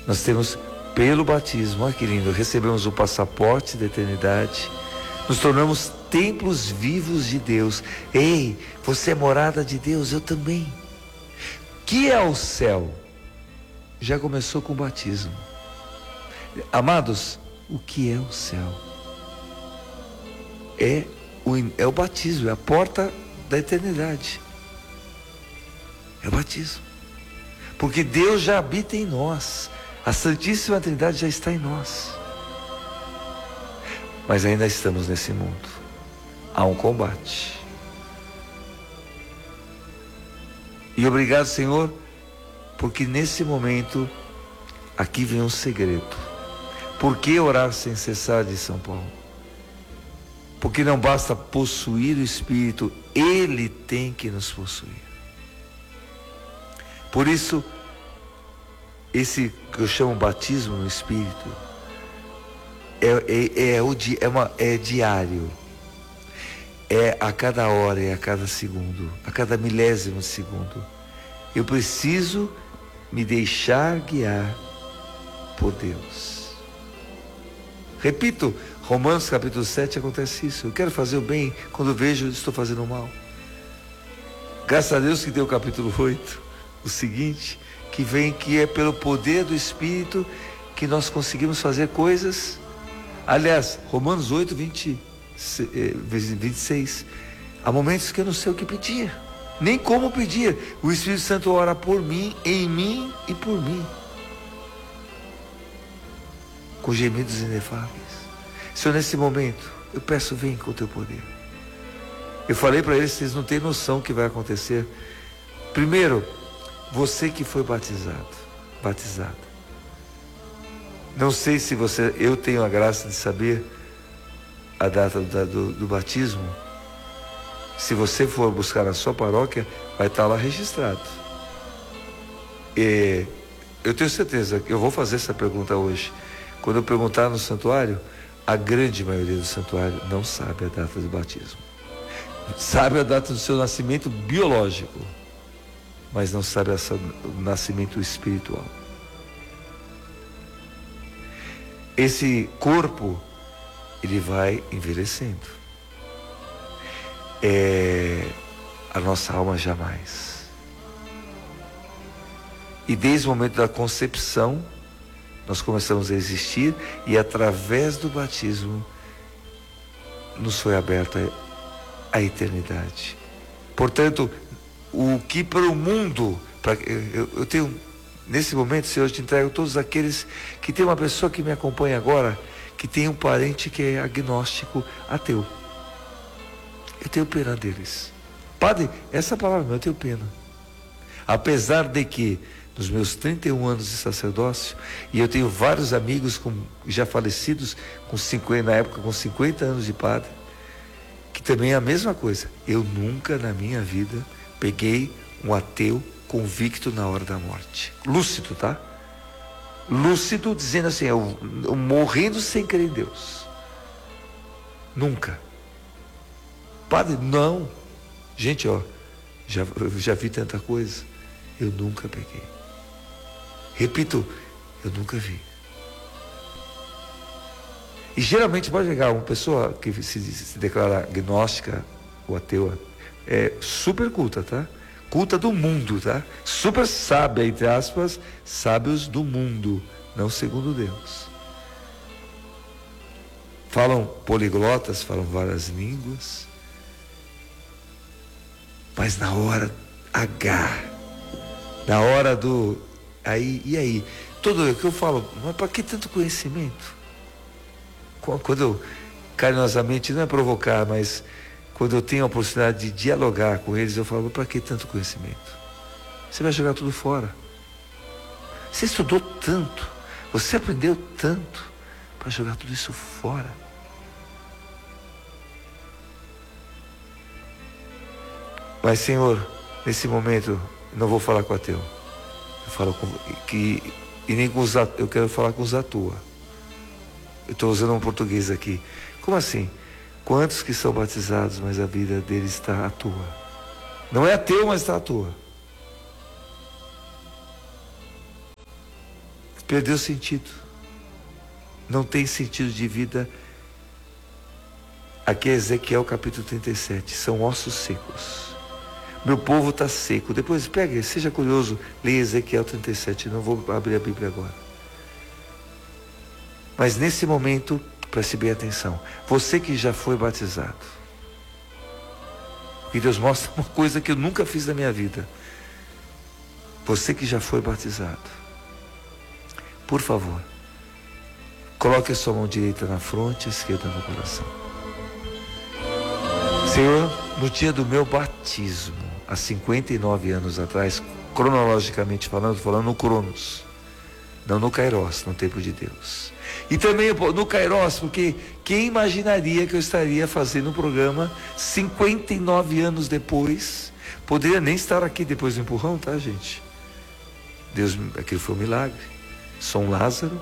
Nós temos, pelo batismo, olha que lindo, recebemos o passaporte da eternidade, nos tornamos templos vivos de Deus. Ei, você é morada de Deus, eu também. Que é o céu? Já começou com o batismo. Amados, o que é o céu? É o batismo, é a porta da eternidade. É o batismo. Porque Deus já habita em nós. A Santíssima Trindade já está em nós. Mas ainda estamos nesse mundo. Há um combate. E obrigado, Senhor, porque nesse momento, aqui vem um segredo. Por que orar sem cessar, de São Paulo? Porque não basta possuir o Espírito, Ele tem que nos possuir. Por isso, esse que eu chamo batismo no Espírito, é diário. É a cada hora, é a cada segundo, a cada milésimo de segundo. Eu preciso me deixar guiar por Deus. Repito, Romanos capítulo 7 acontece isso. Eu quero fazer o bem, quando vejo, estou fazendo o mal. Graças a Deus que deu o capítulo 8, o seguinte, que é pelo poder do Espírito que nós conseguimos fazer coisas. Aliás, Romanos 8, 26. Há momentos que eu não sei o que pedir, nem como pedir. O Espírito Santo ora por mim, em mim e por mim, com gemidos inefáveis. Senhor, nesse momento, eu peço, vem com o teu poder. Eu falei para eles, vocês não têm noção o que vai acontecer. Primeiro, você que foi batizado. Não sei se eu tenho a graça de saber a data do batismo. Se você for buscar na sua paróquia, vai estar lá registrado. Eu tenho certeza que eu vou fazer essa pergunta hoje. Quando eu perguntar no santuário, a grande maioria do santuário não sabe a data do batismo. Sabe a data do seu nascimento biológico, mas não sabe o nascimento espiritual. Esse corpo, ele vai envelhecendo. A nossa alma jamais. E desde o momento da concepção, nós começamos a existir, e através do batismo nos foi aberta a eternidade. Portanto, o que para o mundo, eu tenho, nesse momento, Senhor, eu te entrego todos aqueles que tem uma pessoa que me acompanha agora, que tem um parente que é agnóstico, ateu. Eu tenho pena deles. Padre, essa palavra, eu tenho pena. Apesar de que, nos meus 31 anos de sacerdócio, e eu tenho vários amigos já falecidos, na época com 50 anos de padre, que também é a mesma coisa. Eu nunca na minha vida peguei um ateu convicto na hora da morte. Lúcido, tá? Lúcido, dizendo assim, eu morrendo sem crer em Deus. Nunca. Padre, não. Gente, eu já vi tanta coisa. Eu nunca peguei. Repito, eu nunca vi. E geralmente pode chegar uma pessoa que se declara agnóstica ou ateu, é super culta, tá? Culta do mundo, tá? Super sábia, entre aspas, sábios do mundo, não segundo Deus. Falam poliglotas, falam várias línguas, mas na hora H, na hora do e aí, tudo o que eu falo, mas para que tanto conhecimento? Quando eu, carinhosamente, não é provocar, mas quando eu tenho a oportunidade de dialogar com eles, eu falo, para que tanto conhecimento? Você vai jogar tudo fora. Você estudou tanto, você aprendeu tanto, para jogar tudo isso fora. Mas, Senhor, nesse momento, eu não vou falar com ateu. Eu falo nem com os atua, eu quero falar com os atua. Eu estou usando um português aqui. Como assim? Quantos que são batizados, mas a vida deles está à toa? Não é ateu, mas está à toa. perdeu sentido. Não tem sentido de vida. Aqui é Ezequiel capítulo 37. São ossos secos. Meu povo está seco. Depois pega, seja curioso, leia Ezequiel 37. Não vou abrir a Bíblia agora. Mas nesse momento, preste bem atenção. Você que já foi batizado. Porque Deus mostra uma coisa que eu nunca fiz na minha vida. Você que já foi batizado. Por favor, coloque a sua mão direita na fronte e a esquerda no coração. Senhor, no dia do meu batismo, há 59 anos atrás, cronologicamente falando no Cronos, não no Kairos, no tempo de Deus. E também no Kairos, porque quem imaginaria que eu estaria fazendo um programa 59 anos depois? Poderia nem estar aqui depois do empurrão, tá, gente? Deus, aquilo foi um milagre. Sou um Lázaro.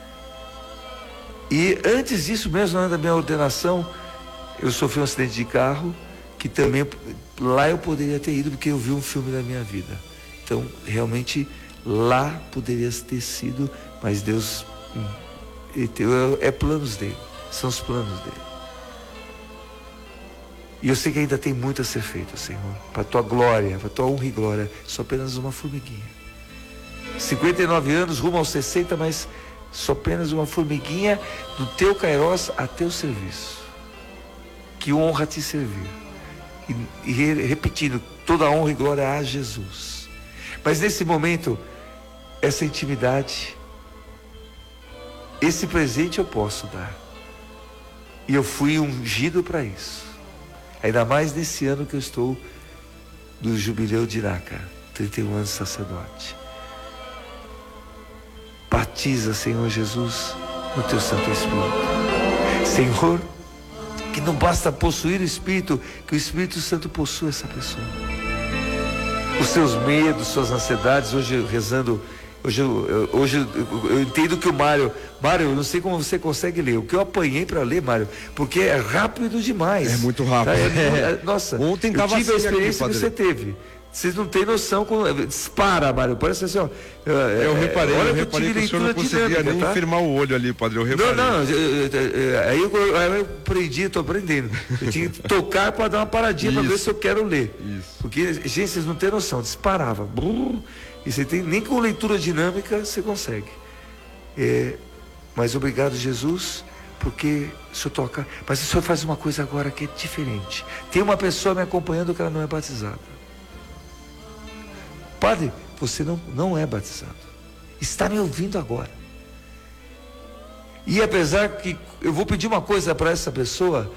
E antes disso mesmo, antes da minha ordenação, eu sofri um acidente de carro, que também lá eu poderia ter ido, porque eu vi um filme da minha vida. Então, realmente, lá poderia ter sido, mas Deus, é planos dele, são os planos dele. E eu sei que ainda tem muito a ser feito, Senhor, para a tua glória, para a tua honra e glória. Sou apenas uma formiguinha. 59 anos, rumo aos 60, mas sou apenas uma formiguinha do teu Kairos a teu serviço. Que honra te servir. E repetindo, toda honra e glória a Jesus. Mas nesse momento, essa intimidade, esse presente eu posso dar. E eu fui ungido para isso. Ainda mais nesse ano que eu estou do jubileu de Iraca, 31 anos de sacerdote. Batiza, Senhor Jesus, no teu Santo Espírito. Senhor, que não basta possuir o Espírito, que o Espírito Santo possua essa pessoa. Os seus medos, suas ansiedades. Hoje rezando, hoje eu entendo que o Mário, eu não sei como você consegue ler. O que eu apanhei para ler, Mário, porque é rápido demais. É muito rápido. Nossa, ontem eu tive a experiência aqui, que você teve. Vocês não têm noção como dispara, Mário. Parece assim, ó. Eu reparei que o senhor não conseguia nem firmar o olho ali, padre. Eu reparei. Aí eu aprendi, estou aprendendo. Eu tinha que tocar para dar uma paradinha para ver se eu quero ler. Isso. Porque, gente, vocês não têm noção, disparava. E você tem, nem com leitura dinâmica você consegue. Mas obrigado, Jesus, porque o senhor toca. Mas o senhor faz uma coisa agora que é diferente. Tem uma pessoa me acompanhando que ela não é batizada. Padre, você não é batizado. Está me ouvindo agora. E apesar que eu vou pedir uma coisa para essa pessoa,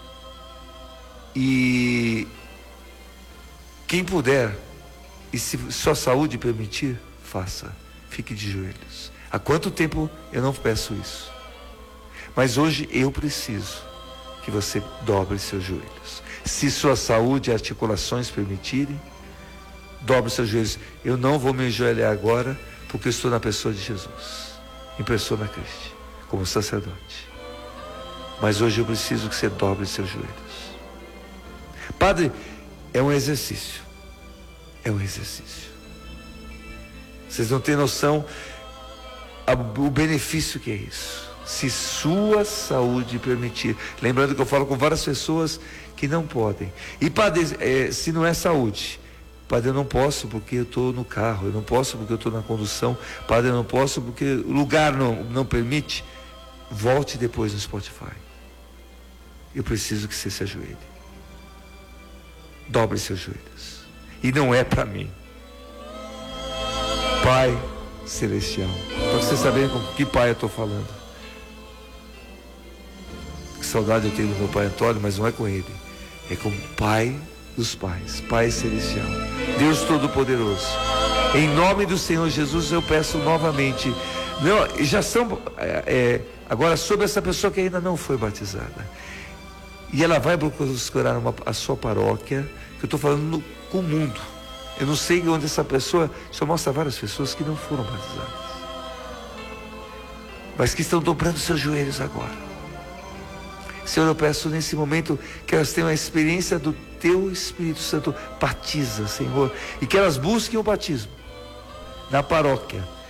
e quem puder, e se sua saúde permitir, faça. Fique de joelhos. Há quanto tempo eu não peço isso? Mas hoje eu preciso que você dobre seus joelhos. Se sua saúde e articulações permitirem, dobre seus joelhos. Eu não vou me ajoelhar agora, porque eu estou na pessoa de Jesus, em persona Christi, como sacerdote. Mas hoje eu preciso que você dobre seus joelhos. Padre, é um exercício. É um exercício. Vocês não têm noção o benefício que é isso. Se sua saúde permitir. Lembrando que eu falo com várias pessoas que não podem. E padre, se não é saúde, padre, eu não posso porque eu estou no carro, eu não posso porque eu estou na condução, padre, eu não posso porque o lugar não permite. Volte depois no Spotify. Eu preciso que você se ajoelhe. Dobre seus joelhos. E não é para mim. Pai Celestial, para vocês saberem com que pai eu estou falando. Que saudade eu tenho do meu pai Antônio, mas não é com ele. É com o Pai dos pais, Pai Celestial, Deus Todo-Poderoso. Em nome do Senhor Jesus eu peço novamente. Não, já são agora sobre essa pessoa que ainda não foi batizada. E ela vai procurar a sua paróquia, que eu estou falando com o mundo. Eu não sei onde essa pessoa, só mostra várias pessoas que não foram batizadas, mas que estão dobrando seus joelhos agora. Senhor, eu peço nesse momento que elas tenham a experiência do Teu Espírito Santo. Batiza, Senhor, e que elas busquem o batismo na paróquia,